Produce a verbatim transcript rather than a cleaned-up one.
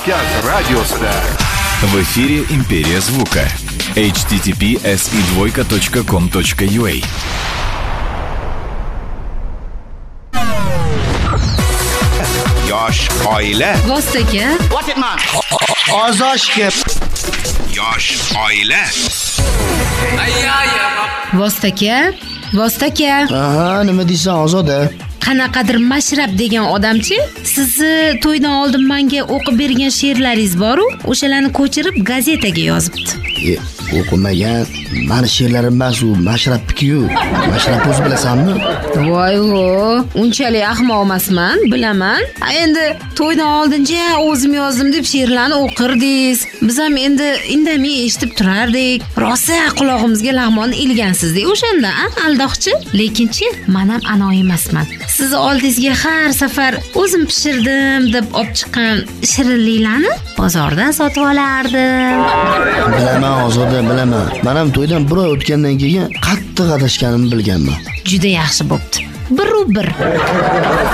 Podcast radiosida. В эфире Империя звука. эйч ти ти пи эс и двойка точка ком точка ю а. Yosh oila. Vostoka. What it man? Ozoshga. Yosh oila. Vostoka. Vostoka. Aha, nima deysan Ozoda? Qanaqadir Mashrab degan odamchi, sizni to'ydan oldin menga o'qib bergan she'rlaringiz bor-ku, o'shalarni ko'chirib gazetaga yozibdi. E, o'qimagan, meni she'rlarim emas, u Mashrabniki-ku. Mashrab o'zi bilasanmi? Voy-ho, unchalik ahmoq emasman, bilaman. Ha, endi to'ydan oldincha o'zim yozdim deb she'rlarni o'qirdingiz. Biz ham endi indamay eshitib turardik. Rosa qulog'imizga lag'mon ilgansiz-da o'shanda, a, aldoqchi. Lekinchi, men ham anoyi emasman. Sizni oldingizga har safar o'zim pishirdim deb olib chiqqan shirinliklarni bozordan sotib olardim. Bilaman Ozoda, bilaman. Men ham to'ydan bir oy o'tgandan keyin qattiq adashganimni bilganman. Juda yaxshi bo'pti. Bir u bir.